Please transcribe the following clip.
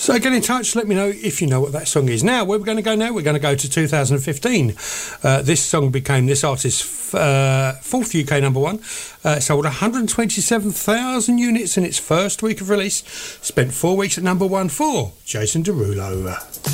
So get in touch, let me know if you know what that song is. Now, where we're going to go now? We're going to go to 2015. This song became this artist's fourth UK number one. Sold 127,000 units in its first week of release. Spent 4 weeks at number one for Jason Derulo.